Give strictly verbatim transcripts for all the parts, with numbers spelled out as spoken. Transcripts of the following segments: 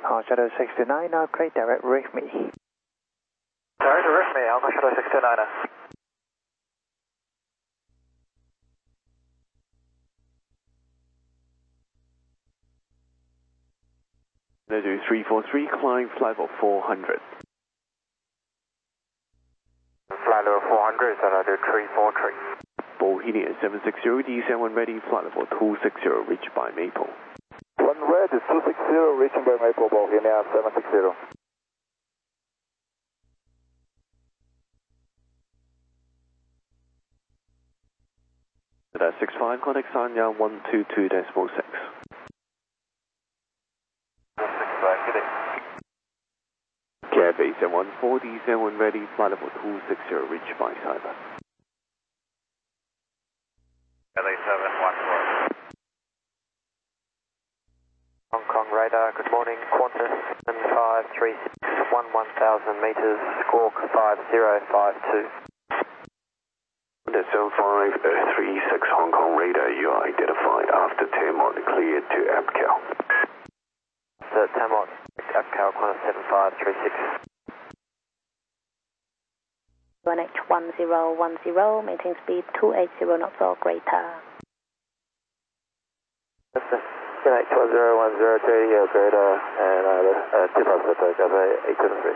好 Shadow sixty-nine, now create direct with me. Direct with me, Alpha Shadow sixty-nine. Letter three four three, climb flight level four hundred. Flight level four hundred, Letter three four three. Bohemian seven six zero, D seven ready, flight level two six zero, reached by Maple. One red is two six zero, reaching by Maple, Bohemian seven six zero. That's six five, contact Sanya one two two decimal six. Cathay seven one four, D seven ready, flight level two six zero, reached by Cyber. Cathay seven one four. Hong Kong radar, good morning, Qantas seven five three six, one one thousand meters, squawk five zero five two. The seven five three six Hong Kong radar, you are identified after Tamot, cleared to APCAL. The Tamot, APCAL, Qantas seven five three six. one H one zero one zero, maintain speed two eighty knots or greater. one H one zero one zero, J or greater, and uh, two five seven, Cathay eight seven three.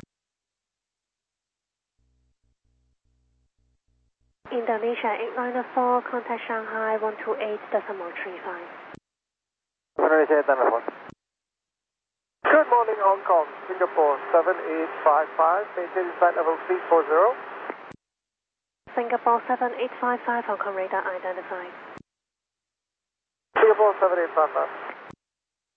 Indonesia eight nine four, contact Shanghai one two eight decimal three five. Indonesia eight nine four. Good morning, Hong Kong, Singapore seven eight five five, maintain flight level three four zero. Singapore seven eight five five, Hong Kong radar identified. Singapore seven eight five five.